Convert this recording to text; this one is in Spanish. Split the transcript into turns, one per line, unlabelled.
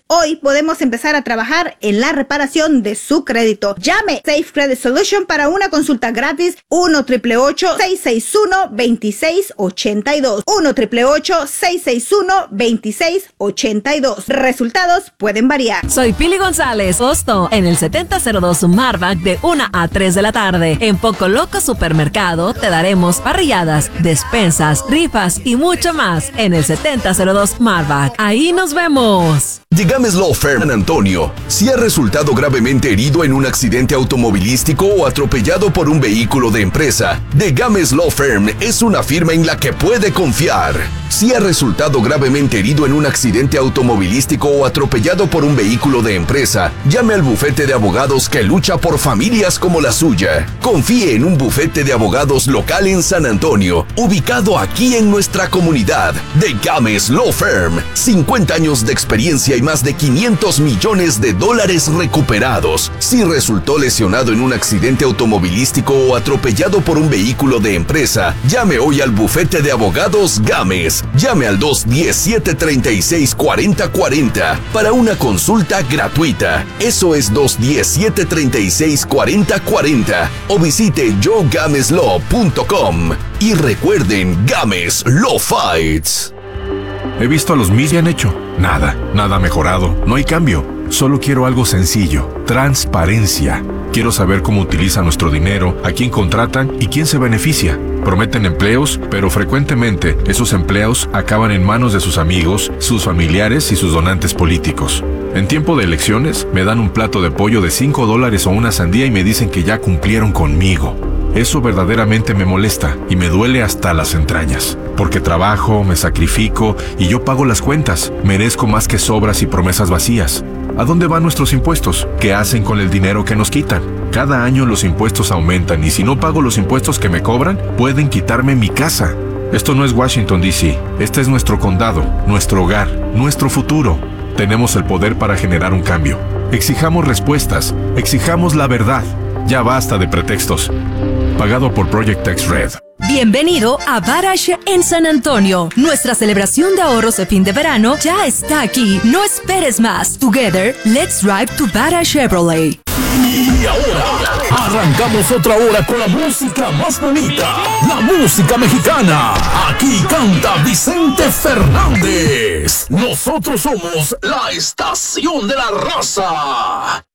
Hoy podemos empezar a trabajar en la reparación de su crédito. Llame Safe Credit Solution para una consulta gratis 1-888-661-2682. 1-888-661-2682. Resultados pueden variar.
Soy Pili González, hosto en el 7002 Marvac de 1 a 3 de la tarde. En Poco Loco Supermercado te daremos parrilladas, despensas, rifas y mucho más en el 7002 Marvac. Ahí nos vemos.
The Games Law Firm San Antonio. Si ha resultado gravemente herido en un accidente automovilístico o atropellado por un vehículo de empresa, The Games Law Firm es una firma en la que puede confiar. Si ha resultado gravemente herido en un accidente automovilístico o atropellado por un vehículo de empresa, llame al bufete de abogados que lucha por familias como la suya. Confíe en un bufete de abogados local en San Antonio, ubicado aquí en nuestra comunidad. The Games Law Firm. 50 años de experiencia y más de $500 millones recuperados. Si resultó lesionado en un accidente automovilístico o atropellado por un vehículo de empresa, llame hoy al bufete de abogados Games. Llame al 217-364040 para una consulta gratuita. Eso es 217-364040 o visite yogameslaw.com. Y recuerden, Games Law Fights.
He visto a los Miss y han hecho nada ha mejorado, no hay cambio. Solo quiero algo sencillo, transparencia. Quiero saber cómo utilizan nuestro dinero, a quién contratan y quién se beneficia. Prometen empleos, pero frecuentemente esos empleos acaban en manos de sus amigos, sus familiares y sus donantes políticos. En tiempo de elecciones, me dan un plato de pollo de $5 o una sandía y me dicen que ya cumplieron conmigo. Eso verdaderamente me molesta y me duele hasta las entrañas, porque trabajo, me sacrifico y yo pago las cuentas. Merezco más que sobras y promesas vacías. ¿A dónde van nuestros impuestos? ¿Qué hacen con el dinero que nos quitan? Cada año los impuestos aumentan y si no pago los impuestos que me cobran, pueden quitarme mi casa. Esto no es Washington, D.C. Este es nuestro condado, nuestro hogar, nuestro futuro. Tenemos el poder para generar un cambio. Exijamos respuestas, exijamos la verdad. Ya basta de pretextos. Pagado por Project Tax Red.
Bienvenido a Barash en San Antonio. Nuestra celebración de ahorros de fin de verano ya está aquí. No esperes más. Together, let's drive to Barash Chevrolet.
Y ahora arrancamos otra hora con la música más bonita, la música mexicana. Aquí canta Vicente Fernández. Nosotros somos la estación de la raza.